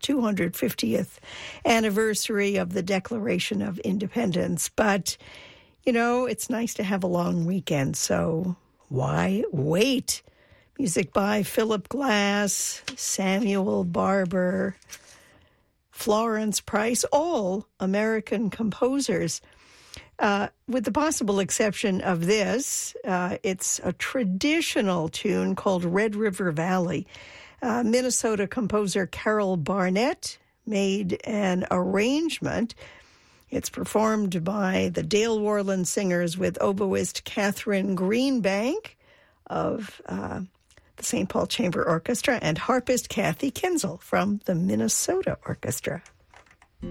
250th anniversary of the Declaration of Independence. But, you know, it's nice to have a long weekend, so why wait? Music by Philip Glass, Samuel Barber, Florence Price, all American composers. With the possible exception of this, it's a traditional tune called Red River Valley. Minnesota composer Carol Barnett made an arrangement. It's performed by the Dale Worland Singers with oboist Catherine Greenbank of the St. Paul Chamber Orchestra and harpist Kathy Kinzel from the Minnesota Orchestra.